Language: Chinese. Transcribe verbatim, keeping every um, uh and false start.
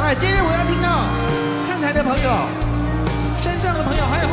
哎，接着我要听到看台的朋友、山上的朋友，还有